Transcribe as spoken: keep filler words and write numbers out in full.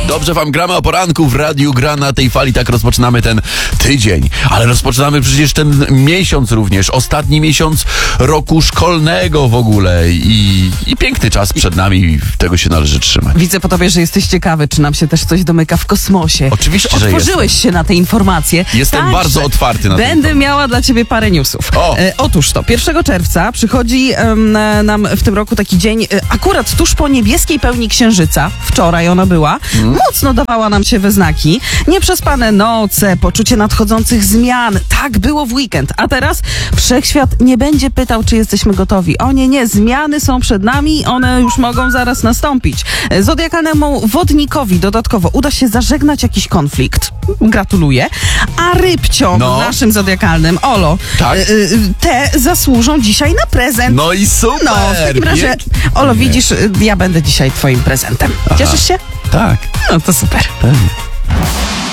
Dobrze wam gramy o poranku w Radiu Gra na tej fali. Tak rozpoczynamy ten tydzień. Ale rozpoczynamy przecież ten miesiąc również. Ostatni miesiąc roku szkolnego w ogóle. I, i piękny czas przed nami. Tego się należy trzymać. Widzę po tobie, że jesteś ciekawy, czy nam się też coś domyka w kosmosie. Oczywiście, że Otworzyłeś jestem. się na te informacje. Jestem tak, bardzo otwarty na to. Będę miała dla ciebie parę newsów. O. E, otóż to, pierwszego czerwca przychodzi em, nam w tym roku taki dzień, e, akurat tuż po niebieskiej pełni księżyca. Wczoraj ona była. Hmm. Mocno dawała nam się we znaki. Nieprzespane noce, poczucie nadchodzących zmian. Tak było w weekend. A teraz wszechświat nie będzie pytał, czy jesteśmy gotowi. O nie, nie. Zmiany są przed nami. One już mogą zaraz nastąpić. Zodiakalnemu wodnikowi dodatkowo uda się zażegnać jakiś konflikt. Gratuluję. A rybciom no. naszym zodiakalnym, Olo, tak? y, te zasłużą dzisiaj na prezent. No i super! No, w takim razie, Pięknie. Olo, widzisz, ja będę dzisiaj twoim prezentem. Aha. Cieszysz się? Tak. No to super. Pewnie.